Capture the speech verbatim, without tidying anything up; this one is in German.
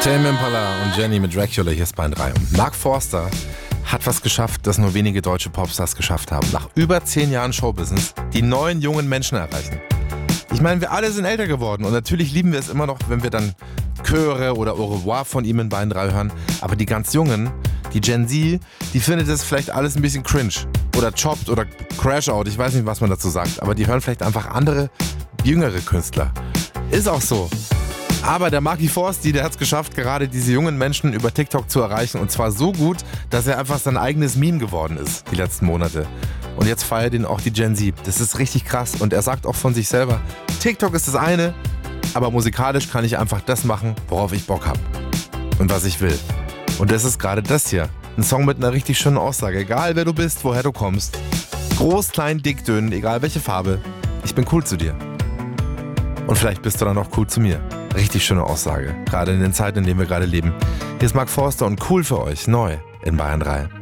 Tame Impala und Jenny mit Dracula, hier ist Bayern drei. Und Mark Forster hat was geschafft, das nur wenige deutsche Popstars geschafft haben. Nach über zehn Jahren Showbusiness die neuen jungen Menschen erreichen. Ich meine, wir alle sind älter geworden und natürlich lieben wir es immer noch, wenn wir dann Chöre oder Au revoir von ihm in Bayern drei hören. Aber die ganz Jungen, die Gen Z, die findet das vielleicht alles ein bisschen cringe oder chopped oder crash out. Ich weiß nicht, was man dazu sagt, aber die hören vielleicht einfach andere, jüngere Künstler. Ist auch so. Aber der Marky Forsti, der hat es geschafft, gerade diese jungen Menschen über TikTok zu erreichen. Und zwar so gut, dass er einfach sein eigenes Meme geworden ist, die letzten Monate. Und jetzt feiert ihn auch die Gen Z. Das ist richtig krass. Und er sagt auch von sich selber, TikTok ist das eine, aber musikalisch kann ich einfach das machen, worauf ich Bock habe. Und was ich will. Und das ist gerade das hier. Ein Song mit einer richtig schönen Aussage. Egal wer du bist, woher du kommst. Groß, klein, dick, dünn, egal welche Farbe. Ich bin cool zu dir. Und vielleicht bist du dann auch cool zu mir. Richtig schöne Aussage, gerade in den Zeiten, in denen wir gerade leben. Hier ist Mark Forster und cool für euch, neu in Bayern drei.